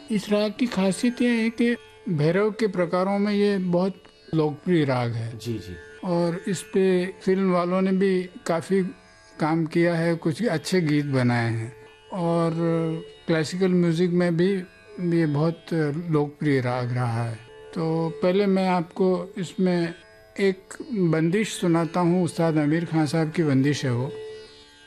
इस राग की खासियत यह है कि भैरव के प्रकारों में ये बहुत लोकप्रिय राग है। जी जी। और इस पे फिल्म वालों ने भी काफ़ी काम किया है, कुछ अच्छे गीत बनाए हैं। और क्लासिकल म्यूज़िक में भी ये बहुत लोकप्रिय राग रहा है। तो पहले मैं आपको इसमें एक बंदिश सुनाता हूँ, उस्ताद आमिर खान साहब की बंदिश है वो।